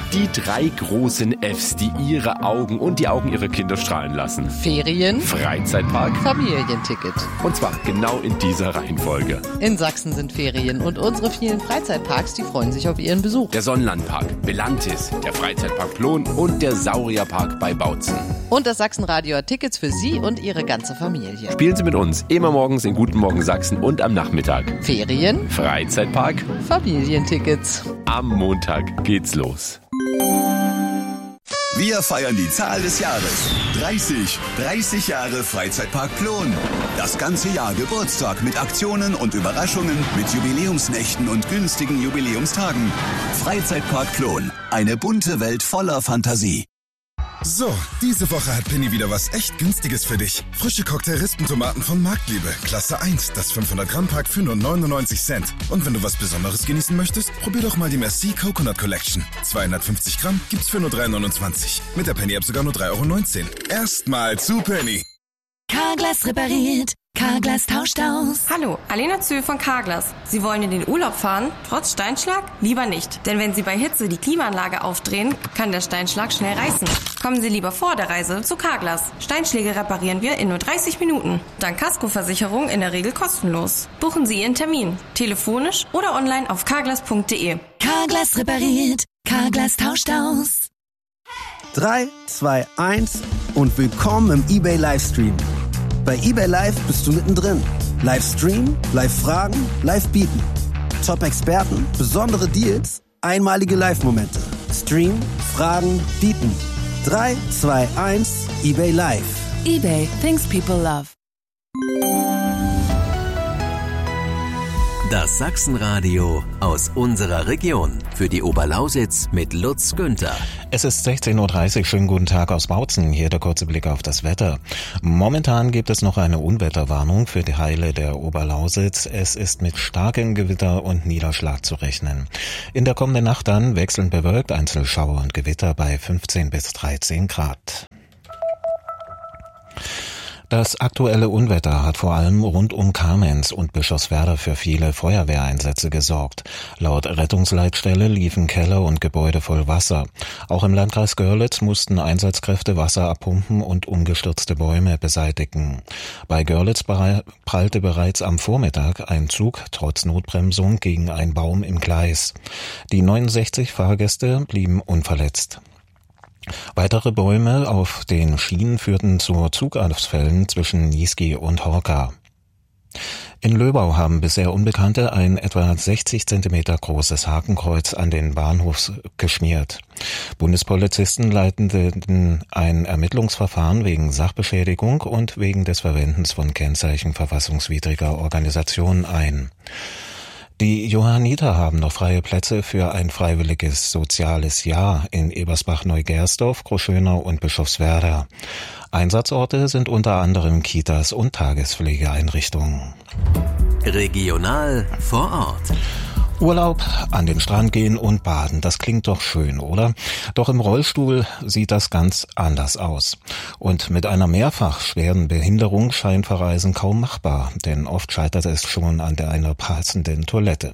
Die 3 großen Fs, die ihre Augen und die Augen ihrer Kinder strahlen lassen. Ferien, Freizeitpark, Familienticket. und zwar genau in dieser Reihenfolge. In Sachsen sind Ferien und unsere vielen Freizeitparks, die freuen sich auf ihren Besuch. Der Sonnenlandpark, Belantis, der Freizeitpark Plon und der Saurierpark bei Bautzen. Und das Sachsenradio hat Tickets für Sie und Ihre ganze Familie. Spielen Sie mit uns immer morgens in Guten Morgen Sachsen und am Nachmittag. Ferien, Freizeitpark, Familientickets. am Montag geht's los. Wir feiern die Zahl des Jahres. 30 Jahre Freizeitpark Plon. Das ganze Jahr Geburtstag mit Aktionen und Überraschungen, mit Jubiläumsnächten und günstigen Jubiläumstagen. Freizeitpark Plon. Eine bunte Welt voller Fantasie. So, diese Woche hat Penny wieder was echt Günstiges für dich. Frische Cocktail-Rispentomaten von Marktliebe. Klasse 1, das 500-Gramm-Pack für nur 99 Cent. Und wenn du was Besonderes genießen möchtest, probier doch mal die Merci Coconut Collection. 250 Gramm gibt's für nur 3,29. Mit der Penny-App sogar nur 3,19 €. Erstmal zu Penny. Carglass repariert. Carglass tauscht aus. Hallo, Alena Zöhl von Carglass. Sie wollen in den Urlaub fahren, trotz Steinschlag? Lieber nicht, denn wenn Sie bei Hitze die Klimaanlage aufdrehen, kann der Steinschlag schnell reißen. Kommen Sie lieber vor der Reise zu Carglass. Steinschläge reparieren wir in nur 30 Minuten. Dank Kaskoversicherung in der Regel kostenlos. Buchen Sie Ihren Termin, telefonisch oder online auf carglass.de. Carglass repariert. Carglass tauscht aus. 3, 2, 1 und willkommen im eBay Livestream. Bei eBay Live bist du mittendrin. Livestream, Live-Fragen, Live-Bieten. Top-Experten, besondere Deals, einmalige Live-Momente. Stream, Fragen, Bieten. 3, 2, 1, eBay Live. eBay, things people love. Das Sachsenradio aus unserer Region. Für die Oberlausitz mit Lutz Günther. Es ist 16:30 Uhr. Schönen guten Tag aus Bautzen. Hier der kurze Blick auf das Wetter. Momentan gibt es noch eine Unwetterwarnung für die Teile der Oberlausitz. Es ist mit starkem Gewitter und Niederschlag zu rechnen. In der kommenden Nacht dann wechselnd bewölkt, Einzelschauer und Gewitter bei 15 bis 13 Grad. Das aktuelle Unwetter hat vor allem rund um Kamenz und Bischofswerda für viele Feuerwehreinsätze gesorgt. Laut Rettungsleitstelle liefen Keller und Gebäude voll Wasser. Auch im Landkreis Görlitz mussten Einsatzkräfte Wasser abpumpen und umgestürzte Bäume beseitigen. Bei Görlitz prallte bereits am Vormittag ein Zug trotz Notbremsung gegen einen Baum im Gleis. Die 69 Fahrgäste blieben unverletzt. Weitere Bäume auf den Schienen führten zu Zugausfällen zwischen Niesky und Horka. In Löbau haben bisher Unbekannte ein etwa 60 Zentimeter großes Hakenkreuz an den Bahnhof geschmiert. Bundespolizisten leiteten ein Ermittlungsverfahren wegen Sachbeschädigung und wegen des Verwendens von Kennzeichen verfassungswidriger Organisationen ein. Die Johanniter haben noch freie Plätze für ein freiwilliges soziales Jahr in Ebersbach-Neugersdorf, Großschönau und Bischofswerda. Einsatzorte sind unter anderem Kitas und Tagespflegeeinrichtungen. Regional vor Ort. Urlaub, an den Strand gehen und baden, das klingt doch schön, oder? Doch im Rollstuhl sieht das ganz anders aus. Und mit einer mehrfach schweren Behinderung scheint Verreisen kaum machbar, denn oft scheitert es schon an einer passenden Toilette.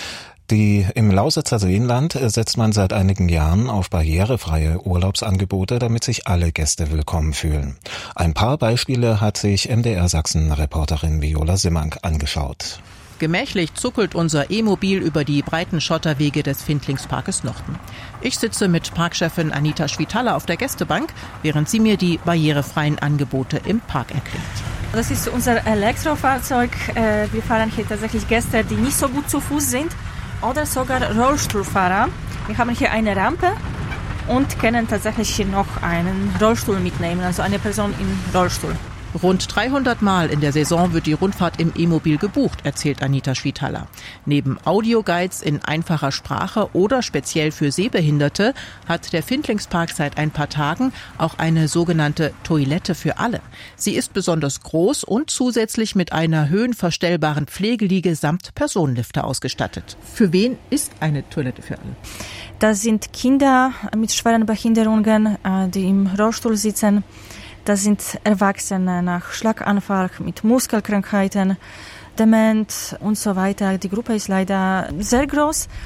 Im Lausitzer Seenland setzt man seit einigen Jahren auf barrierefreie Urlaubsangebote, damit sich alle Gäste willkommen fühlen. Ein paar Beispiele hat sich MDR-Sachsen-Reporterin Viola Simmank angeschaut. Gemächlich zuckelt unser E-Mobil über die breiten Schotterwege des Findlingsparkes Norden. Ich sitze mit Parkchefin Anita Schwitaler auf der Gästebank, während sie mir die barrierefreien Angebote im Park erklärt. Das ist unser Elektrofahrzeug. Wir fahren hier tatsächlich Gäste, die nicht so gut zu Fuß sind oder sogar Rollstuhlfahrer. Wir haben hier eine Rampe und können tatsächlich hier noch einen Rollstuhl mitnehmen, also eine Person im Rollstuhl. Rund 300 Mal in der Saison wird die Rundfahrt im E-Mobil gebucht, erzählt Anita Schwitaler. Neben Audioguides in einfacher Sprache oder speziell für Sehbehinderte hat der Findlingspark seit ein paar Tagen auch eine sogenannte Toilette für alle. Sie ist besonders groß und zusätzlich mit einer höhenverstellbaren Pflegeliege samt Personenlifter ausgestattet. Für wen ist eine Toilette für alle? Das sind Kinder mit schweren Behinderungen, die im Rollstuhl sitzen. Das sind Erwachsene nach Schlaganfall mit Muskelkrankheiten, dement und so weiter. Die Gruppe ist leider sehr groß.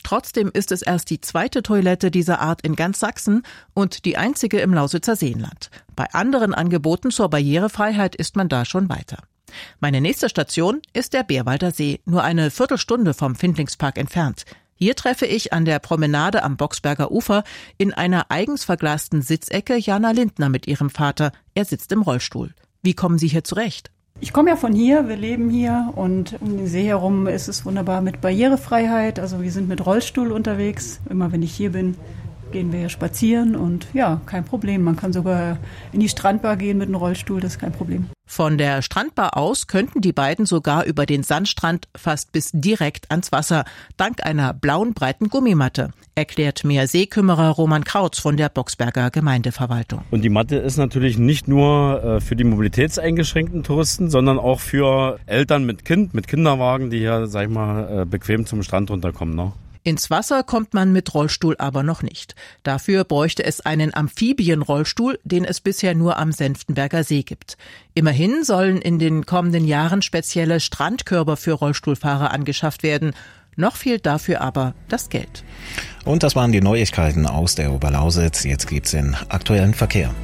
Trotzdem ist es erst die zweite Toilette dieser Art in ganz Sachsen und die einzige im Lausitzer Seenland. Bei anderen Angeboten zur Barrierefreiheit ist man da schon weiter. Meine nächste Station ist der Bärwalder See, nur eine Viertelstunde vom Findlingspark entfernt. Hier treffe ich an der Promenade am Boxberger Ufer in einer eigens verglasten Sitzecke Jana Lindner mit ihrem Vater. Er sitzt im Rollstuhl. Wie kommen Sie hier zurecht? Ich komme ja von hier, wir leben hier und um den See herum ist es wunderbar mit Barrierefreiheit. Also wir sind mit Rollstuhl unterwegs. Immer wenn ich hier bin, gehen wir spazieren und ja, kein Problem. Man kann sogar in die Strandbar gehen mit einem Rollstuhl, das ist kein Problem. Von der Strandbar aus könnten die beiden sogar über den Sandstrand fast bis direkt ans Wasser, dank einer blauen breiten Gummimatte, erklärt mir Seekümmerer Roman Krautz von der Boxberger Gemeindeverwaltung. Und die Matte ist natürlich nicht nur für die mobilitätseingeschränkten Touristen, sondern auch für Eltern mit Kind, mit Kinderwagen, die hier, sag ich mal, bequem zum Strand runterkommen, ne? Ins Wasser kommt man mit Rollstuhl aber noch nicht. Dafür bräuchte es einen Amphibienrollstuhl, den es bisher nur am Senftenberger See gibt. Immerhin sollen in den kommenden Jahren spezielle Strandkörbe für Rollstuhlfahrer angeschafft werden. Noch fehlt dafür aber das Geld. Und das waren die Neuigkeiten aus der Oberlausitz. Jetzt gibt's den aktuellen Verkehr.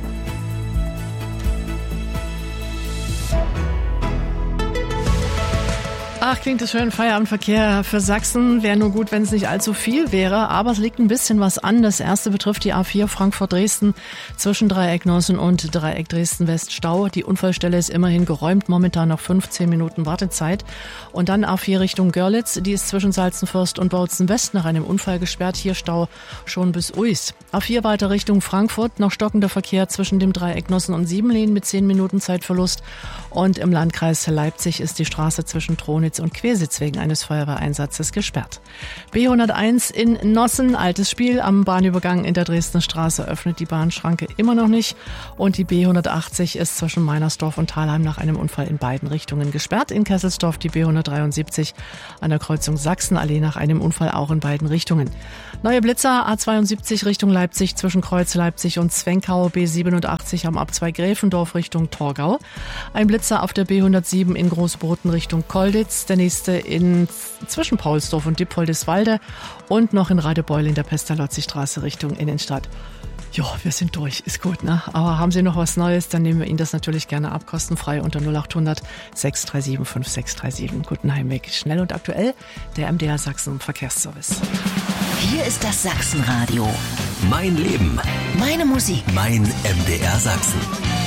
Ach, klingt das schön. Feierabendverkehr für Sachsen. Wäre nur gut, wenn es nicht allzu viel wäre. Aber es liegt ein bisschen was an. Das erste betrifft die A4 Frankfurt-Dresden zwischen Dreieck Nossen und Dreieck Dresden-West Stau. Die Unfallstelle ist immerhin geräumt. Momentan noch 15 Minuten Wartezeit. Und dann A4 Richtung Görlitz. Die ist zwischen Salzenfürst und Bautzen-West nach einem Unfall gesperrt. Hier Stau schon bis Uis. A4 weiter Richtung Frankfurt. Noch stockender Verkehr zwischen dem Dreieck Nossen und Siebenlehn mit 10 Minuten Zeitverlust. Und im Landkreis Leipzig ist die Straße zwischen Tronitz und Quersitz wegen eines Feuerwehreinsatzes gesperrt. B101 in Nossen, altes Spiel. Am Bahnübergang in der Dresdenstraße öffnet die Bahnschranke immer noch nicht. Und die B180 ist zwischen Meinersdorf und Thalheim nach einem Unfall in beiden Richtungen gesperrt. In Kesselsdorf die B173 an der Kreuzung Sachsenallee nach einem Unfall auch in beiden Richtungen. Neue Blitzer A72 Richtung Leipzig zwischen Kreuz Leipzig und Zwenkau, B87 am Abzweig Gräfendorf Richtung Torgau. Ein Blitzer auf der B107 in Großboten Richtung Kolditz, der nächste zwischen Paulsdorf und Dippoldiswalde und noch in Radebeul in der Pestalozzi-Straße Richtung Innenstadt. Ja, wir sind durch, ist gut, ne? Aber haben Sie noch was Neues, dann nehmen wir Ihnen das natürlich gerne ab, kostenfrei unter 0800 637 5637. Guten Heimweg, schnell und aktuell, der MDR Sachsen Verkehrsservice. Hier ist das Sachsenradio. Mein Leben. Meine Musik. Mein MDR Sachsen.